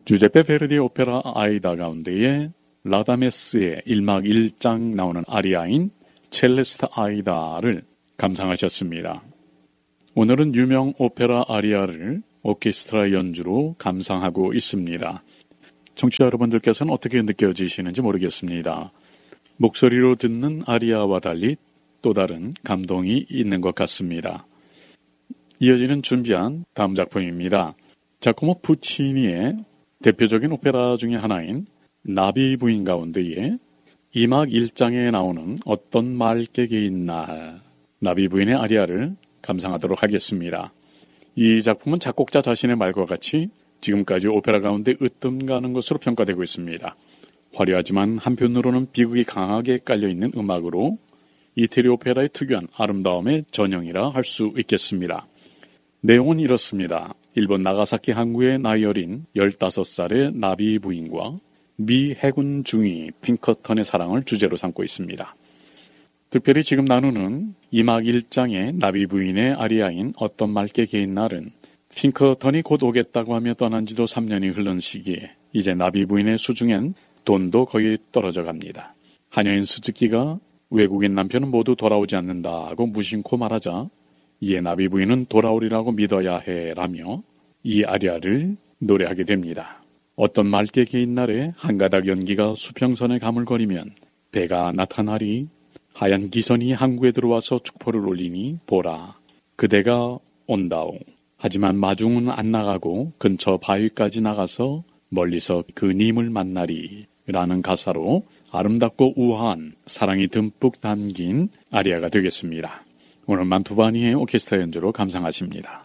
주제페 베르디 오페라 아이다 가운데에 라다메스의 1막 1장 나오는 아리아인 첼레스타 아이다를 감상하셨습니다. 오늘은 유명 오페라 아리아를 오케스트라 연주로 감상하고 있습니다. 청취자 여러분들께서는 어떻게 느껴지시는지 모르겠습니다. 목소리로 듣는 아리아와 달리 또 다른 감동이 있는 것 같습니다. 이어지는 준비한 다음 작품입니다. 자코모 푸치니의 대표적인 오페라 중의 하나인 나비 부인 가운데에 2막 1장에 나오는 어떤 말개개인 날, 나비 부인의 아리아를 감상하도록 하겠습니다. 이 작품은 작곡자 자신의 말과 같이 지금까지 오페라 가운데 으뜸가는 것으로 평가되고 있습니다. 화려하지만 한편으로는 비극이 강하게 깔려있는 음악으로 이태리 오페라의 특유한 아름다움의 전형이라 할 수 있겠습니다. 내용은 이렇습니다. 일본 나가사키 항구의 나이 어린 15살의 나비 부인과 미 해군 중위 핑커턴의 사랑을 주제로 삼고 있습니다. 특별히 지금 나누는 2막 1장의 나비 부인의 아리아인 어떤 맑게 개인 날은 핑커턴이 곧 오겠다고 하며 떠난 지도 3년이 흐른 시기에 이제 나비 부인의 수중엔 돈도 거의 떨어져 갑니다. 하녀인 스즈키가 외국인 남편은 모두 돌아오지 않는다고 무심코 말하자 이에 나비 부인은 돌아오리라고 믿어야 해라며 이 아리아를 노래하게 됩니다. 어떤 맑게 개인 날에 한 가닥 연기가 수평선에 가물거리면 배가 나타나리 하얀 기선이 항구에 들어와서 축포를 올리니 보라 그대가 온다오. 하지만 마중은 안 나가고 근처 바위까지 나가서 멀리서 그 님을 만나리 라는 가사로 아름답고 우아한 사랑이 듬뿍 담긴 아리아가 되겠습니다. 오늘 만투바니의 오케스트라 연주로 감상하십니다.